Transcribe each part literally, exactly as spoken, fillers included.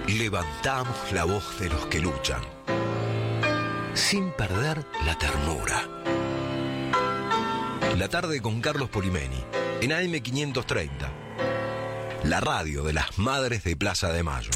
Levantamos la voz de los que luchan, sin perder la ternura. La tarde con Carlos Polimeni, en A M quinientos treinta. La radio de las madres de Plaza de Mayo.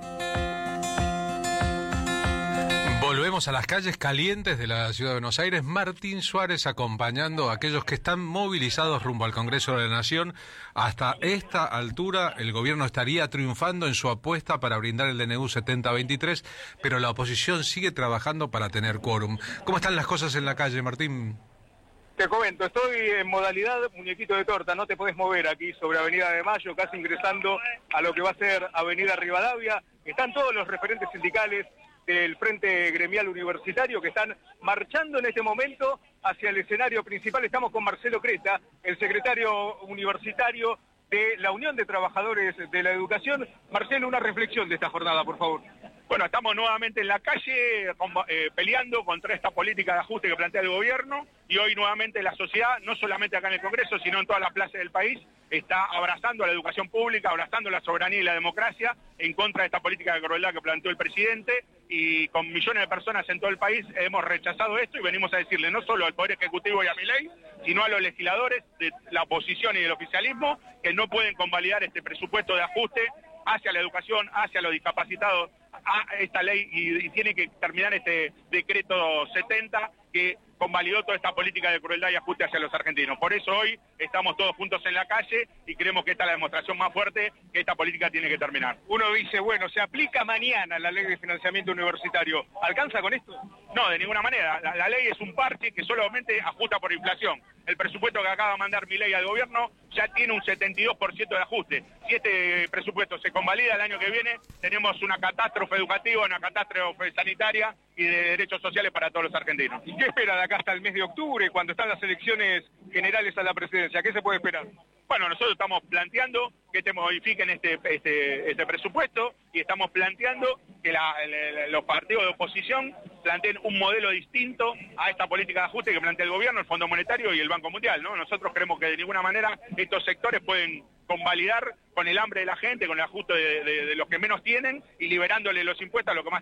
Volvemos a las calles calientes de la ciudad de Buenos Aires. Martín Suárez acompañando a aquellos que están movilizados rumbo al Congreso de la Nación. Hasta esta altura el gobierno estaría triunfando en su apuesta para brindar el D N U setenta veintitrés, pero la oposición sigue trabajando para tener quórum. ¿Cómo están las cosas en la calle, Martín? Te comento, estoy en modalidad muñequito de torta, no te podés mover aquí sobre Avenida de Mayo, casi ingresando a lo que va a ser Avenida Rivadavia. Están todos los referentes sindicales del Frente Gremial Universitario que están marchando en este momento hacia el escenario principal. Estamos con Marcelo Creta, el secretario universitario de la Unión de Trabajadores de la Educación. Marcelo, una reflexión de esta jornada, por favor. Bueno, estamos nuevamente en la calle eh, peleando contra esta política de ajuste que plantea el gobierno, y hoy nuevamente la sociedad, no solamente acá en el Congreso, sino en todas las plazas del país, está abrazando a la educación pública, abrazando la soberanía y la democracia en contra de esta política de crueldad que planteó el presidente, y con millones de personas en todo el país hemos rechazado esto y venimos a decirle no solo al Poder Ejecutivo y a Milei, sino a los legisladores de la oposición y del oficialismo que no pueden convalidar este presupuesto de ajuste hacia la educación, hacia los discapacitados, a esta ley, y, y tiene que terminar este decreto setenta que convalidó toda esta política de crueldad y ajuste hacia los argentinos. Por eso hoy estamos todos juntos en la calle y creemos que esta es la demostración más fuerte que esta política tiene que terminar. Uno dice, bueno, se aplica mañana la ley de financiamiento universitario. ¿Alcanza con esto? No, de ninguna manera. La, la ley es un parche que solamente ajusta por inflación. El presupuesto que acaba de mandar Milei al gobierno ya tiene un setenta y dos por ciento de ajuste. Si este presupuesto se convalida el año que viene, tenemos una catástrofe educativa, una catástrofe sanitaria y de derechos sociales para todos los argentinos. ¿Y qué espera de acá hasta el mes de octubre, cuando están las elecciones generales a la presidencia? ¿Qué se puede esperar? Bueno, nosotros estamos planteando que te modifiquen este, este, este presupuesto, y estamos planteando que la, la, los partidos de oposición planteen un modelo distinto a esta política de ajuste que plantea el gobierno, el Fondo Monetario y el Banco Mundial, ¿no? Nosotros creemos que de ninguna manera estos sectores pueden convalidar con el hambre de la gente, con el ajuste de, de, de los que menos tienen y liberándole los impuestos a los que más